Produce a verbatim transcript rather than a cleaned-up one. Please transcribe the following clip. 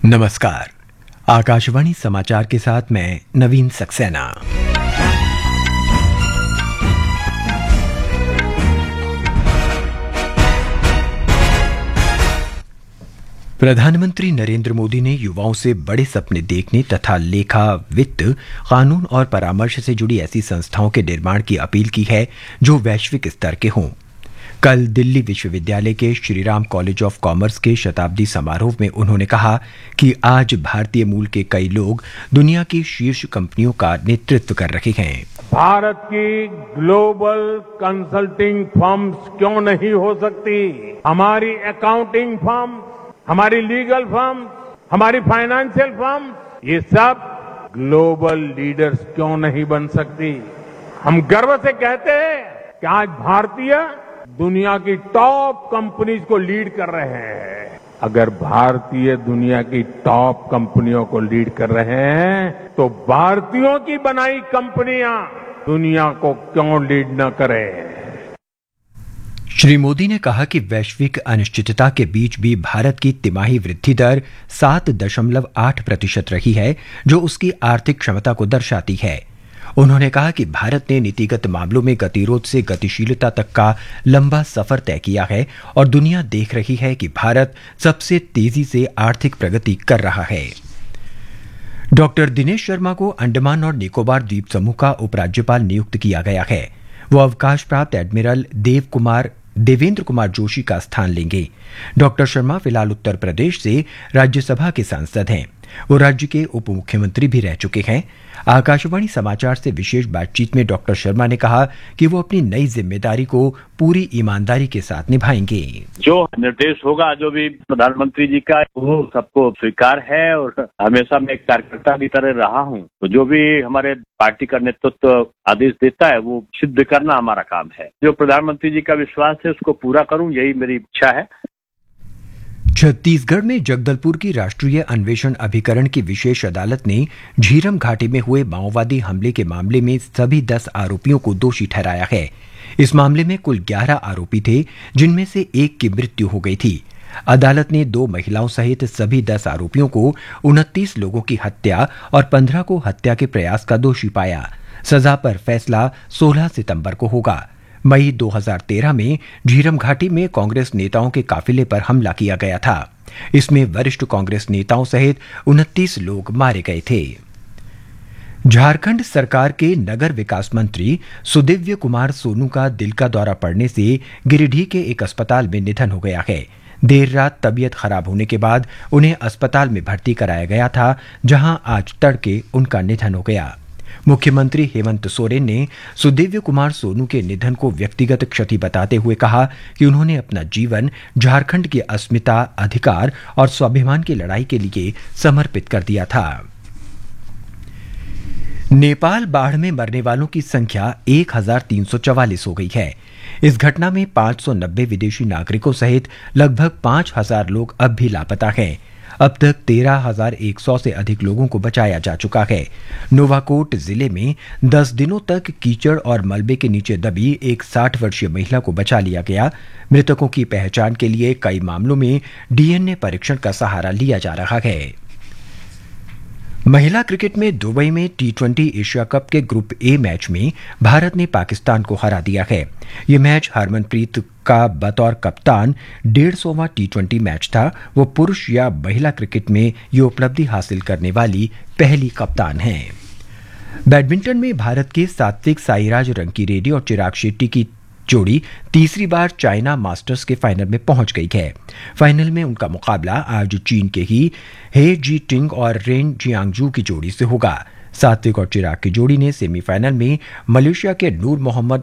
नमस्कार। आकाशवाणी समाचार के साथ मैं नवीन सक्सेना। प्रधानमंत्री नरेंद्र मोदी ने युवाओं से बड़े सपने देखने तथा लेखा, वित्त, कानून और परामर्श से जुड़ी ऐसी संस्थाओं के निर्माण की अपील की है जो वैश्विक स्तर के हों। कल दिल्ली विश्वविद्यालय के श्रीराम कॉलेज ऑफ कॉमर्स के शताब्दी समारोह में उन्होंने कहा कि आज भारतीय मूल के कई लोग दुनिया की शीर्ष कंपनियों का नेतृत्व कर रहे हैं। भारत की ग्लोबल कंसल्टिंग फर्म्स क्यों नहीं हो सकती? हमारी अकाउंटिंग फर्म, हमारी लीगल फर्म, हमारी फाइनेंशियल फर्म, ये सब ग्लोबल लीडर्स क्यों नहीं बन सकती? हम गर्व से कहते हैं कि आज भारतीय दुनिया की टॉप कंपनीज को लीड कर रहे हैं। अगर भारतीय दुनिया की टॉप कंपनियों को लीड कर रहे हैं तो भारतीयों की बनाई कंपनियां दुनिया को क्यों लीड न करें? श्री मोदी ने कहा कि वैश्विक अनिश्चितता के बीच भी भारत की तिमाही वृद्धि दर सात दशमलव आठ प्रतिशत रही है, जो उसकी आर्थिक क्षमता को दर्शाती है। उन्होंने कहा कि भारत ने नीतिगत मामलों में गतिरोध से गतिशीलता तक का लंबा सफर तय किया है और दुनिया देख रही है कि भारत सबसे तेजी से आर्थिक प्रगति कर रहा है। डॉक्टर दिनेश शर्मा को अंडमान और निकोबार द्वीप समूह का उपराज्यपाल नियुक्त किया गया है। वो अवकाश प्राप्त एडमिरल देव कुमार देवेंद्र कुमार जोशी का स्थान लेंगे। डॉक्टर शर्मा फिलहाल उत्तर प्रदेश से राज्यसभा के सांसद हैं। वो राज्य के उप मुख्यमंत्री भी रह चुके हैं। आकाशवाणी समाचार से विशेष बातचीत में डॉक्टर शर्मा ने कहा कि वो अपनी नई जिम्मेदारी को पूरी ईमानदारी के साथ निभाएंगे। जो निर्देश होगा, जो भी प्रधानमंत्री जी का, वो सबको स्वीकार है और हमेशा मैं एक कार्यकर्ता की तरह रहा हूँ। तो जो भी हमारे पार्टी का नेतृत्व आदेश देता है वो सिद्ध करना हमारा काम है। जो प्रधानमंत्री जी का विश्वास है उसको पूरा करूँ, यही मेरी इच्छा है। छत्तीसगढ़ में जगदलपुर की राष्ट्रीय अन्वेषण अभिकरण की विशेष अदालत ने झीरम घाटी में हुए माओवादी हमले के मामले में सभी दस आरोपियों को दोषी ठहराया है। इस मामले में कुल ग्यारह आरोपी थे, जिनमें से एक की मृत्यु हो गई थी। अदालत ने दो महिलाओं सहित सभी दस आरोपियों को उनतीस लोगों की हत्या और पंद्रह को हत्या के प्रयास का दोषी पाया। सजा पर फैसला सोलह सितंबर को होगा। मई दो हज़ार तेरह में झीरम घाटी में कांग्रेस नेताओं के काफिले पर हमला किया गया था। इसमें वरिष्ठ कांग्रेस नेताओं सहित उनतीस लोग मारे गए थे। झारखंड सरकार के नगर विकास मंत्री सुदिव्य कुमार सोनू का दिल का दौरा पड़ने से गिरिडीह के एक अस्पताल में निधन हो गया है। देर रात तबीयत खराब होने के बाद उन्हें अस्पताल में भर्ती कराया गया था, जहां आज तड़के उनका निधन हो गया। मुख्यमंत्री हेमंत सोरेन ने सुदिव्य कुमार सोनू के निधन को व्यक्तिगत क्षति बताते हुए कहा कि उन्होंने अपना जीवन झारखंड की अस्मिता, अधिकार और स्वाभिमान की लड़ाई के लिए समर्पित कर दिया था। नेपाल बाढ़ में मरने वालों की संख्या एक हजार तीन सौ चवालीस हो गई है। इस घटना में पांच सौ नब्बे विदेशी नागरिकों सहित लगभग पांच हजार लोग अब भी लापता हैं। अब तक तेरह हजार एक सौ से अधिक लोगों को बचाया जा चुका है। नोवाकोट जिले में दस दिनों तक कीचड़ और मलबे के नीचे दबी एक साठ वर्षीय महिला को बचा लिया गया। मृतकों की पहचान के लिए कई मामलों में डीएनए परीक्षण का सहारा लिया जा रहा है। महिला क्रिकेट में दुबई में टी ट्वेंटी एशिया कप के ग्रुप ए मैच में भारत ने पाकिस्तान को हरा दिया है। यह मैच हरमनप्रीत का बतौर कप्तान डेढ़ सौवां टी ट्वेंटी मैच था। वो पुरुष या महिला क्रिकेट में ये उपलब्धि हासिल करने वाली पहली कप्तान हैं। बैडमिंटन में भारत के सात्विक साईराज रंकीरेड्डी और चिराग शेट्टी की जोड़ी तीसरी बार चाइना मास्टर्स के फाइनल में पहुंच गई है। फाइनल में उनका मुकाबला आज चीन के ही हे जी टिंग और रेन जियांगजू की जोड़ी से होगा। सात्विक और चिराग की जोड़ी ने सेमीफाइनल में मलेशिया के नूर मोहम्मद